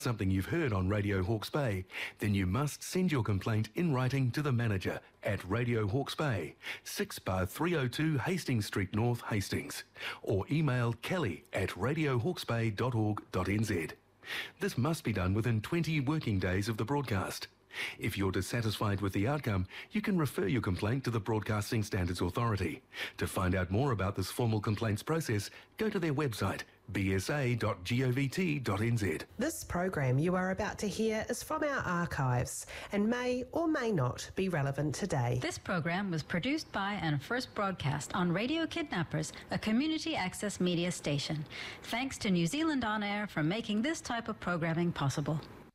something you've heard on Radio Hawke's Bay, then you must send your complaint in writing to the manager at Radio Hawke's Bay, 6 bar 302 Hastings Street North, Hastings, or email kelly@radiohawksbay.org.nz. This must be done within 20 working days of the broadcast. If you're dissatisfied with the outcome, you can refer your complaint to the Broadcasting Standards Authority. To find out more about this formal complaints process, go to their website, bsa.govt.nz. This program you are about to hear is from our archives and may or may not be relevant today. This program was produced by and first broadcast on Radio Kidnappers, a community access media station. Thanks to New Zealand On Air for making this type of programming possible.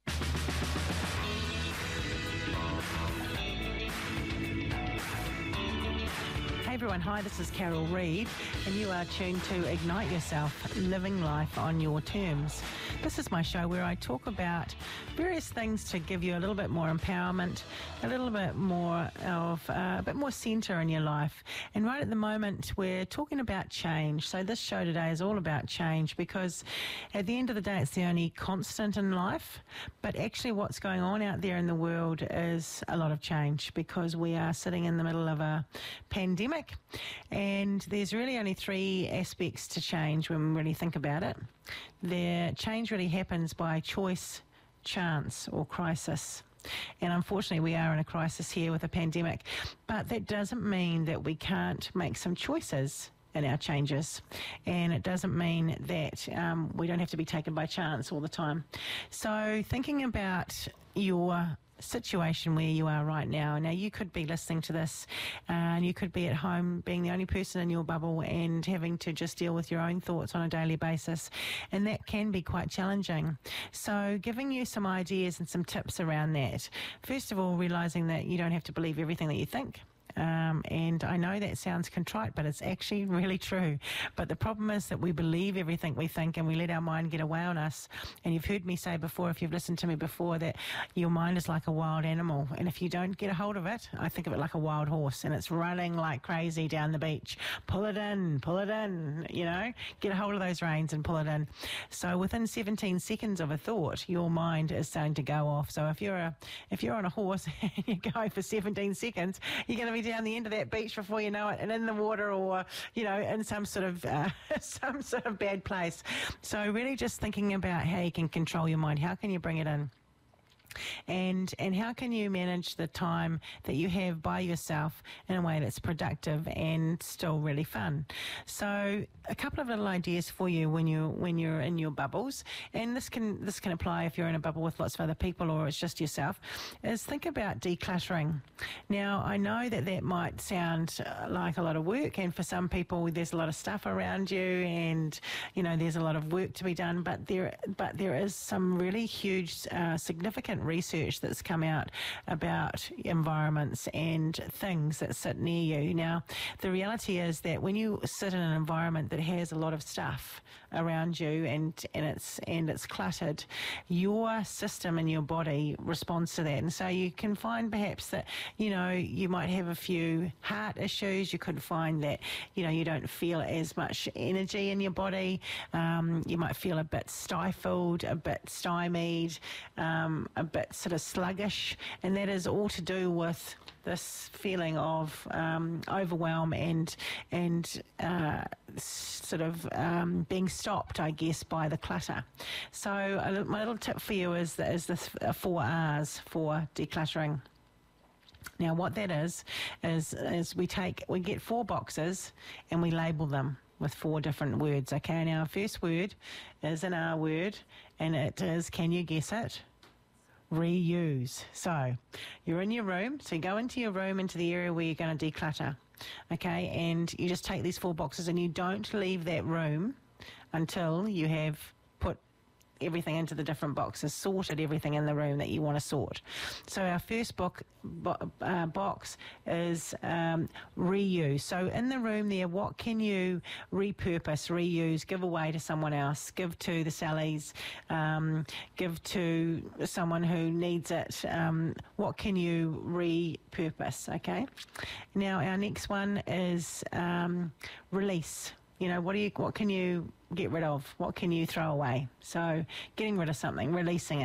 Hey everyone, hi, this is Carol Reid, and you are tuned to Ignite Yourself, living life on your terms. This is my show where I talk about various things to give you a little bit more empowerment, a little bit more of a bit more centre in your life. And right at the moment, we're talking about change. So this show today is all about change, because at the end of the day, it's the only constant in life. But actually what's going on out there in the world is a lot of change, because we are sitting in the middle of a pandemic, and there's really only three aspects to change when we really think about it. The change really happens by choice, chance, or crisis. And unfortunately, we are in a crisis here with a pandemic. But that doesn't mean that we can't make some choices in our changes. And it doesn't mean that we don't have to be taken by chance all the time. So thinking about your situation where you are right now. Now, you could be listening to this and you could be at home being the only person in your bubble and having to just deal with your own thoughts on a daily basis, and that can be quite challenging. So giving you some ideas and some tips around that. First of all, realising that you don't have to believe everything that you think. And I know that sounds contrite, but it's actually really true. But the problem is that we believe everything we think and we let our mind get away on us. And you've heard me say before, if you've listened to me before, that your mind is like a wild animal. And if you don't get a hold of it, I think of it like a wild horse, and it's running like crazy down the beach. Pull it in, you know, get a hold of those reins and pull it in. So within 17 seconds of a thought, your mind is starting to go off. So if you're on a horse and you're going for 17 seconds, you're going to be down the end of that beach before you know it, and in the water, or you know, in some sort of bad place. So really just thinking about how you can control your mind. How can you bring it in? And how can you manage the time that you have by yourself in a way that's productive and still really fun? So a couple of little ideas for you when you're in your bubbles, and this can apply if you're in a bubble with lots of other people or it's just yourself, is think about decluttering. Now, I know that might sound like a lot of work, and for some people there's a lot of stuff around you, and you know, there's a lot of work to be done, but there is some really huge significant research that's come out about environments and things that sit near you. Now, the reality is that when you sit in an environment that has a lot of stuff around you and it's cluttered, your system and your body responds to that. And so you can find perhaps that, you know, you might have a few heart issues. You could find that, you know, you don't feel as much energy in your body. You might feel a bit stifled, a bit stymied, a bit sort of sluggish, and that is all to do with this feeling of overwhelm and sort of being stopped, I guess, by the clutter. So my little tip for you is the 4 R's for decluttering. Now, what that is we get 4 boxes and we label them with 4 different words. Okay, now our first word is an R word, and it is, can you guess it? Reuse. So you're in your room, so you go into your room, into the area where you're going to declutter, okay, and you just take these 4 boxes and you don't leave that room until you have put everything into the different boxes, sorted everything in the room that you want to sort. So our first box is reuse. So in the room there, what can you repurpose, reuse, give away to someone else, give to the Sallys, give to someone who needs it? What can you repurpose, okay? Now our next one is release. You know, what can you get rid of? What can you throw away? So getting rid of something, releasing it.